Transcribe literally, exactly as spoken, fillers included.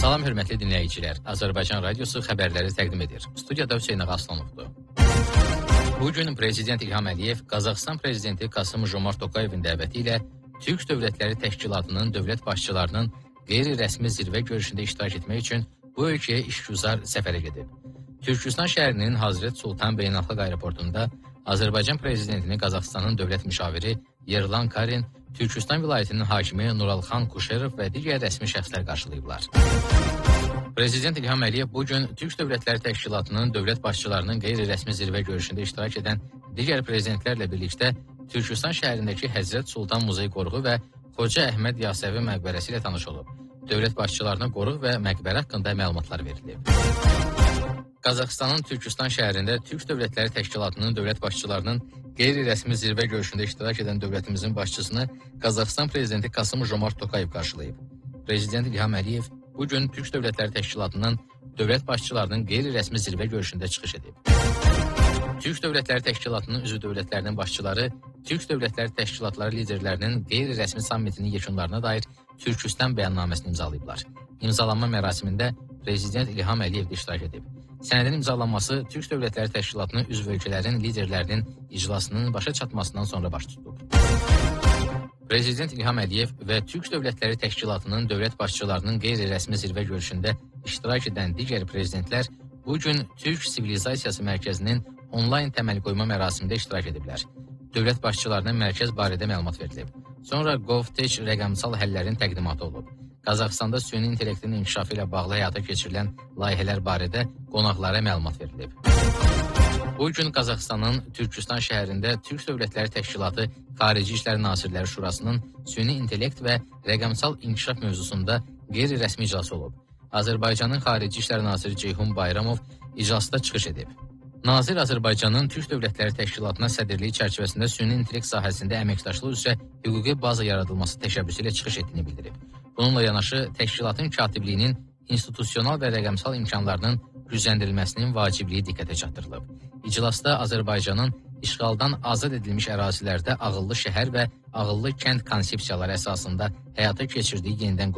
Salam hörmətli dinləyicilər. Azərbaycan Radiosu xəbərləri təqdim edir. Studiyada Hüseyn Ağaslanovdur. Bugün Prezident İlham Əliyev Qazaxıstan Prezidenti Kasım-Jomart Tokayevin dəvəti ilə Türk Dövlətləri Təşkilatının dövlət başçılarının qeyri-rəsmi zirvə görüşündə iştirak etmək üçün bu ölkəyə işgüzar səfərə gedib. Türkistan şəhərinin Hazret Sultan Beynəlxalq Aeroportunda Azərbaycan Prezidentini Qazaxıstanın dövlət müşaviri Yerlan Karin, Türkistan vilayətinin hakimi Nuralxan Kuşerov və digər rəsmi şəxslər qarşılayıblar. Prezident İlham Əliyev bugün Türk Dövlətləri Təşkilatının dövlət başçılarının qeyri-rəsmi zirvə görüşündə iştirak edən digər prezidentlərlə birlikdə Türkistan şəhərindəki Həzrət Sultan Muzey qoruğu və Xoca Əhməd Yasəvi məqbərəsi ilə tanış olub. Dövlət başçılarına qoruq və məqbərə haqqında məlumatlar verilib. Qazaxıstanın Türkistan şəhərində Türk Dövlətləri Təşkilatının dövlət başçılarının qeyri-rəsmi zirvə görüşündə iştirak edən dövlətimizin başçısını Qazaxıstan Prezidenti Kasım-Jomart Tokayev qarşılayıb. Prezident İlham Əliyev bugün Türk Dövlətləri Təşkilatının dövlət başçılarının qeyri-rəsmi zirvə görüşündə çıxış edib. Türk Dövlətləri Təşkilatının üzv dövlətlərinin başçıları Türk Dövlətləri Təşkilatları liderlərinin qeyri-rəsmi sammitinin yekunlarına dair Türkistan bəyannaməsini imzalayıblar. İmzalanma mərasimində Prezident İlham Əliyev də iştirak edib. Sənədin imzalanması Türk Dövlətləri Təşkilatının üzv ölkələrin liderlərinin iclasının başa çatmasından sonra baş tutub. Prezident İlham Əliyev və Türk Dövlətləri Təşkilatının dövlət başçılarının qeyri-rəsmi zirvə görüşündə iştirak edən digər prezidentlər bugün Türk Sivilizasiyası Mərkəzinin onlayn təməl qoyma mərasimində iştirak ediblər. Dövlət başçılarına mərkəz barədə məlumat verilib. Sonra GovTech rəqəmsal həllərin təqdimatı olub. Qazaxıstanda süni intellektin inkişafı ilə bağlı həyata keçirilən layihələr barədə qonaqlara məlumat verilib. Bugün Qazaxıstanın Türkistan şəhərində Türk Dövlətləri Təşkilatı Xarici İşlər Nazirləri Şurasının süni intellekt və rəqəmsal inkişaf mövzusunda qeyri-rəsmi iclası olub. Azərbaycanın Xarici İşlər Naziri Ceyhun Bayramov iclasda çıxış edib. Nazir Azərbaycanın Türk Dövlətləri Təşkilatına sədrliyi çərçivəsində süni intellekt sahəsində əməkdaşlıq üzrə hüquqi baza yaradılması təşəbbüsü ilə çıxış etdiyini bildirib. Bununla yanaşı, təşkilatın katibliyinin institusional və rəqəmsal imkanlarının gücləndirilməsinin vacibliyi diqqətə çatdırılıb. İclasda Azərbaycanın işğaldan azad edilmiş ərazilərdə ağıllı şəhər və ağıllı kənd konsepsiyaları əsasında həyata keçirdiyi yenidən